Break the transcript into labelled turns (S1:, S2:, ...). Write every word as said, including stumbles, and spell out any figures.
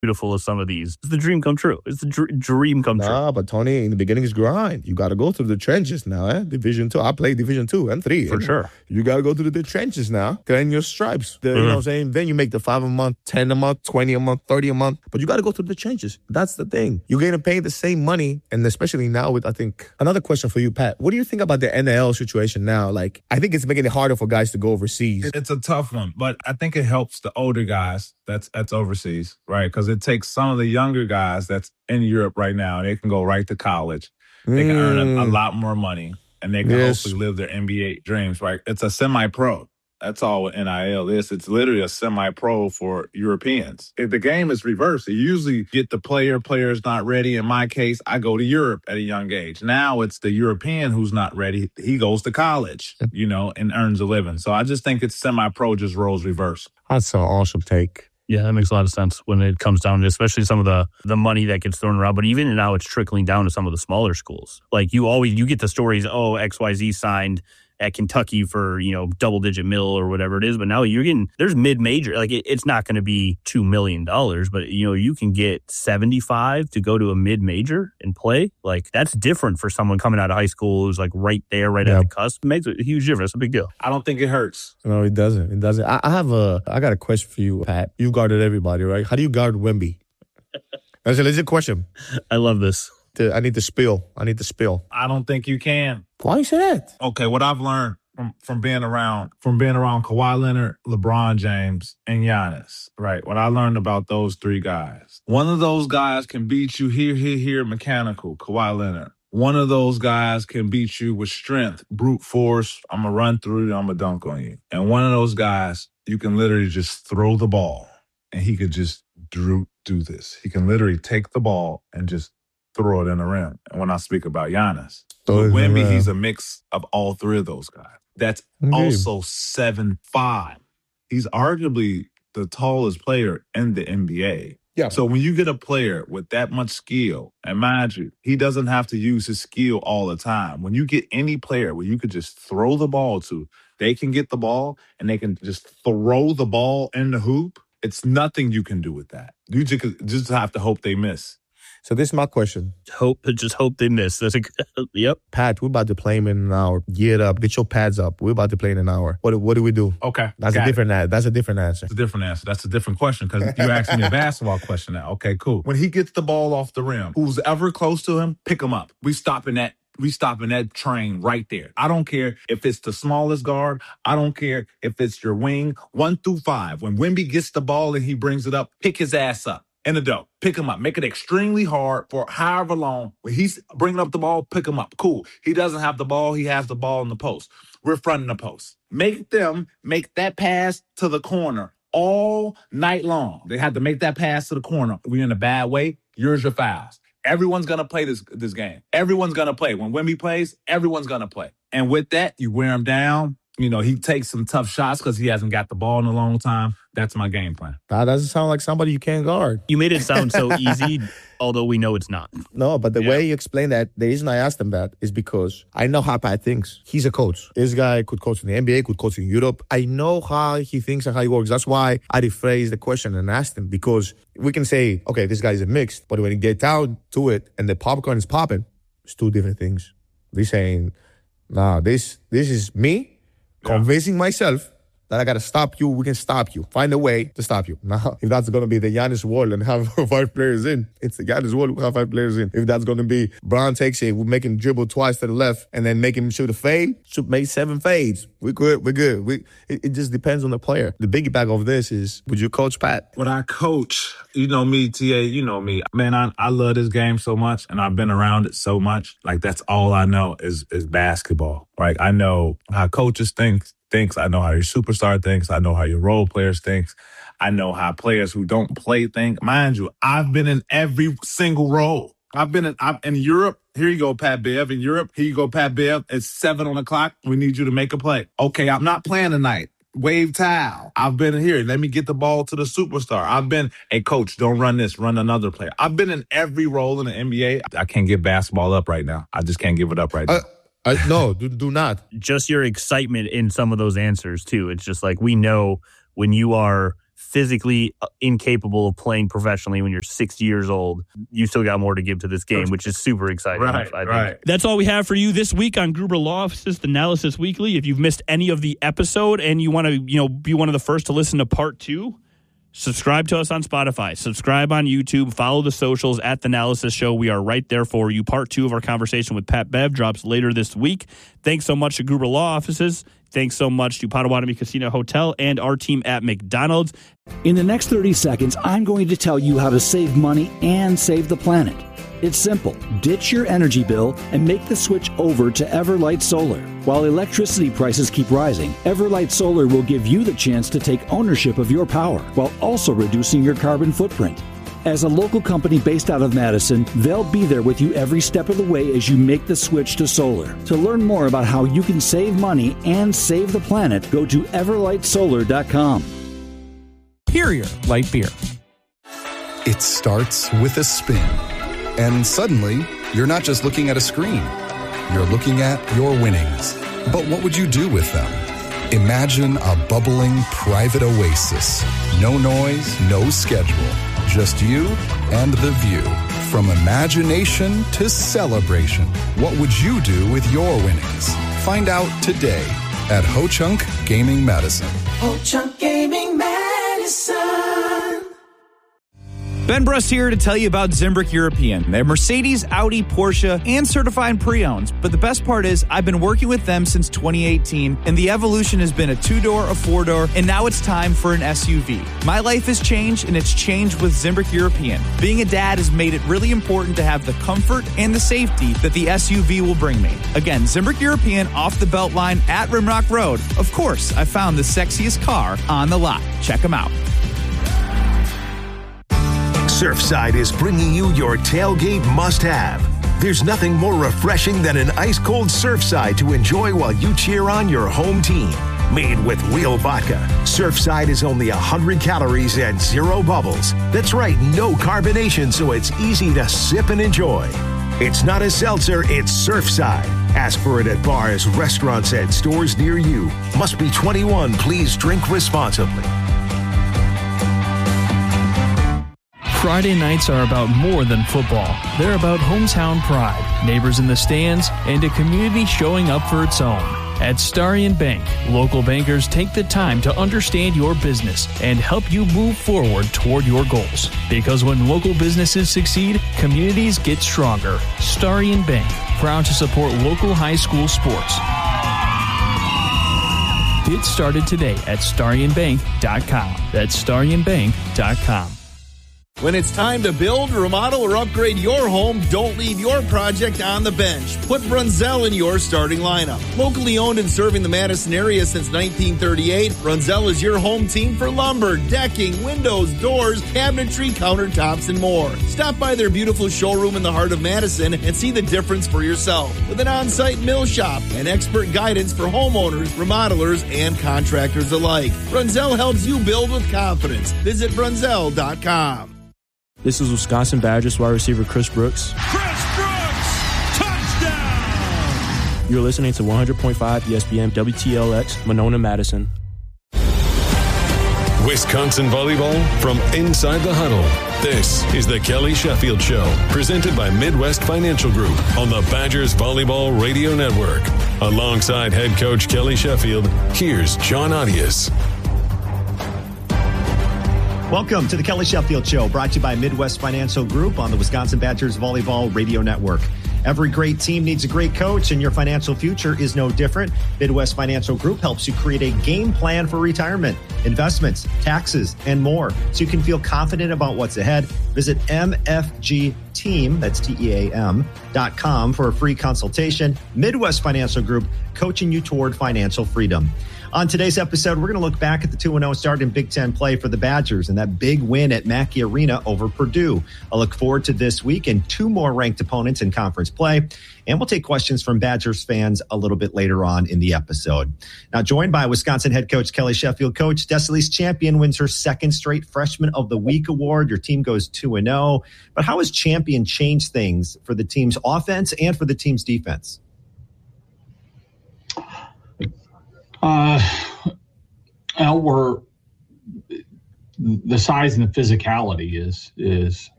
S1: beautiful as some of these. It's the dream come true. It's the dr- dream come
S2: nah,
S1: true.
S2: Nah, but Tony, in the beginning is grind. You got to go through the trenches now, eh? Division two. I played Division two and three.
S1: For
S2: and
S1: sure.
S2: You got to go through the trenches now. Claim your stripes. The, mm-hmm. You know what I'm saying? Then you make the five a month, ten a month, twenty a month, thirty a month. But you got to go through the trenches. That's the thing. You're going to pay the same money. And especially now with, I think, another question for you, Pat. What do you think about the N H L situation now? Like, I think it's making it harder for guys to go overseas.
S3: It's a tough one, but I think it helps the older guys that's that's overseas, right? Because it takes some of the younger guys that's in Europe right now. They can go right to college. They can mm. earn a, a lot more money, and they can yes. hopefully live their N B A dreams, right? It's a semi-pro. That's all what N I L is. It's literally a semi-pro for Europeans. If the game is reversed, you usually get the player, player's not ready. In my case, I go to Europe at a young age. Now it's the European who's not ready. He goes to college, you know, and earns a living. So I just think it's semi-pro, just roles reverse.
S2: That's an awesome take.
S1: Yeah, that makes a lot of sense when it comes down to especially some of the, the money that gets thrown around. But even now it's trickling down to some of the smaller schools. Like you always, you get the stories, oh, X Y Z signed at Kentucky for, you know, double digit mil or whatever it is. But now you're getting, there's mid-major. Like it, it's not going to be two million dollars, but, you know, you can get seventy-five to go to a mid-major and play. Like that's different for someone coming out of high school who's like right there, right yeah. at the cusp. It makes a huge difference. It's a big deal.
S3: I don't think it hurts.
S2: No, it doesn't. It doesn't. I, I have a, I got a question for you, Pat. You guarded everybody, right? How do you guard Wemby? That's a legit question.
S1: I love this.
S2: I need to spill. I need to spill.
S3: I don't think you can.
S2: Why you say that?
S3: Okay, what I've learned from, from being around from being around Kawhi Leonard, LeBron James, and Giannis, right? What I learned about those three guys. One of those guys can beat you here, here, here, mechanical, Kawhi Leonard. One of those guys can beat you with strength, brute force. I'm going to run through you, I'm going to dunk on you. And one of those guys, you can literally just throw the ball, and he could just do, do this. He can literally take the ball and just throw it in the rim. And when I speak about Giannis, with Wemby, he's a mix of all three of those guys. That's mm-hmm. also seven five. He's arguably the tallest player in the N B A.
S2: Yeah.
S3: So when you get a player with that much skill, and mind you, he doesn't have to use his skill all the time. When you get any player where you could just throw the ball to, they can get the ball and they can just throw the ball in the hoop. It's nothing you can do with that. You just, just have to hope they miss.
S2: So this is my question.
S1: Hope, just hope they miss. That's a, yep.
S2: Pat, we're about to play him in an hour. Get up. Get your pads up. We're about to play in an hour. What What do we do?
S3: Okay.
S2: That's a different answer. That's a different answer.
S3: It's a different answer. That's a different question because you asked me a basketball question now. Okay, cool. When he gets the ball off the rim, who's ever close to him, pick him up. We stopping that. We stopping that train right there. I don't care if it's the smallest guard. I don't care if it's your wing. One through five. When Wemby gets the ball and he brings it up, pick his ass up. In the dough. Pick him up. Make it extremely hard for however long. When he's bringing up the ball, pick him up. Cool. He doesn't have the ball. He has the ball in the post. We're fronting the post. Make them make that pass to the corner all night long. They have to make that pass to the corner. We're in a bad way. Yours your fouls. Everyone's going to play this, this game. Everyone's going to play. When Wemby plays, everyone's going to play. And with that, you wear him down. You know, he takes some tough shots because he hasn't got the ball in a long time. That's my game plan.
S2: That doesn't sound like somebody you can't guard.
S1: You made it sound so easy, although we know it's not.
S2: No, but the
S1: yeah.
S2: way you explain that, the reason I asked him that is because I know how Pat thinks. He's a coach. This guy could coach in the N B A, could coach in Europe. I know how he thinks and how he works. That's why I rephrased the question and asked him, because we can say, okay, this guy is a mixed, but when you get down to it and the popcorn is popping, it's two different things. We're saying, nah, this this is me convincing myself that I got to stop you. We can stop you. Find a way to stop you. Now, if that's going to be the Giannis wall and have five players in, it's the Giannis wall with have five players in. If that's going to be Bron takes it, we make him dribble twice to the left and then make him shoot a fade, should make seven fades. We're good. We're good. We, it, it just depends on the player. The biggie back of this is, would you coach Pat?
S3: Would I coach? You know me, T A, you know me. Man, I, I love this game so much and I've been around it so much. Like, that's all I know is, is basketball, right? I know how coaches think. thinks. I know how your superstar thinks. I know how your role players thinks. I know how players who don't play think. Mind you, I've been in every single role. I've been in, I'm in Europe. Here you go, Pat Bev. In Europe, here you go, Pat Bev. It's seven on the clock. We need you to make a play. Okay, I'm not playing tonight. Wave towel. I've been here. Let me get the ball to the superstar. I've been a coach. Don't run this. Run another player. I've been in every role in the N B A. I can't give basketball up right now. I just can't give it up right now. Uh-
S2: Uh, no, do, do not.
S1: Just your excitement in some of those answers, too. It's just like we know when you are physically incapable of playing professionally when you're sixty years old, you still got more to give to this game, which is super exciting.
S3: Right,
S1: I think.
S3: right.
S4: That's all we have for you this week on Gruber Law Offices Analysis Weekly. If you've missed any of the episode and you want to, you know, be one of the first to listen to part two, subscribe to us on Spotify, subscribe on YouTube, follow the socials at The Analysis Show. We are right there for you. Part two of our conversation with Pat Bev drops later this week. Thanks so much to Gruber Law Offices. Thanks so much to Potawatomi Casino Hotel and our team at McDonald's.
S5: In the next thirty seconds, I'm going to tell you how to save money and save the planet. It's simple. Ditch your energy bill and make the switch over to Everlight Solar. While electricity prices keep rising, Everlight Solar will give you the chance to take ownership of your power while also reducing your carbon footprint. As a local company based out of Madison, they'll be there with you every step of the way as you make the switch to solar. To learn more about how you can save money and save the planet, go to everlight solar dot com.
S6: Superior Light Beer.
S7: It starts with a spin. And suddenly, you're not just looking at a screen. You're looking at your winnings. But what would you do with them? Imagine a bubbling private oasis. No noise, no schedule. Just you and the view. From imagination to celebration. What would you do with your winnings? Find out today at Ho Chunk Gaming Madison.
S8: Ho Chunk Gaming Madison.
S6: Ben Brust here to tell you about Zimbrick European. They're Mercedes, Audi, Porsche, and certified pre-owned. But the best part is I've been working with them since twenty eighteen, and the evolution has been a two-door, a four-door, and now it's time for an S U V. My life has changed, and it's changed with Zimbrick European. Being a dad has made it really important to have the comfort and the safety that the S U V will bring me. Again, Zimbrick European off the Beltline at Rimrock Road. Of course, I found the sexiest car on the lot. Check them out.
S9: Surfside is bringing you your tailgate must-have. There's nothing more refreshing than an ice-cold Surfside to enjoy while you cheer on your home team. Made with real vodka, Surfside is only one hundred calories and zero bubbles. That's right, no carbonation, so it's easy to sip and enjoy. It's not a seltzer, it's Surfside. Ask for it at bars, restaurants, and stores near you. Must be twenty-one. Please drink responsibly.
S10: Friday nights are about more than football. They're about hometown pride, neighbors in the stands, and a community showing up for its own. At Starion Bank, local bankers take the time to understand your business and help you move forward toward your goals. Because when local businesses succeed, communities get stronger. Starion Bank, proud to support local high school sports. Get started today at starion bank dot com. That's starion bank dot com.
S11: When it's time to build, remodel, or upgrade your home, don't leave your project on the bench. Put Brunzell in your starting lineup. Locally owned and serving the Madison area since nineteen thirty-eight, Brunzell is your home team for lumber, decking, windows, doors, cabinetry, countertops, and more. Stop by their beautiful showroom in the heart of Madison and see the difference for yourself. With an on-site mill shop and expert guidance for homeowners, remodelers, and contractors alike. Brunzell helps you build with confidence. Visit brunzell dot com.
S12: This is Wisconsin Badgers wide receiver Chris Brooks.
S13: Chris Brooks, touchdown!
S12: You're listening to one hundred point five E S P N W T L X, Monona, Madison.
S14: Wisconsin volleyball from inside the huddle. This is the Kelly Sheffield Show, presented by Midwest Financial Group on the Badgers Volleyball Radio Network. Alongside head coach Kelly Sheffield, here's John Audius.
S15: Welcome to the Kelly Sheffield Show, brought to you by Midwest Financial Group on the Wisconsin Badgers Volleyball Radio Network. Every great team needs a great coach, and your financial future is no different. Midwest Financial Group helps you create a game plan for retirement, investments, taxes, and more, so you can feel confident about what's ahead. Visit M F G team, that's T E A M, dot com for a free consultation. Midwest Financial Group, coaching you toward financial freedom. On today's episode, we're going to look back at the two and oh start in Big Ten play for the Badgers and that big win at Mackey Arena over Purdue. I look forward to this week and two more ranked opponents in conference play. And we'll take questions from Badgers fans a little bit later on in the episode. Now, joined by Wisconsin head coach Kelly Sheffield. Coach, Desilee's champion wins her second straight Freshman of the Week award. Your team goes two and oh. But how has champion changed things for the team's offense and for the team's defense?
S16: Uh, well, we're the size and the physicality is is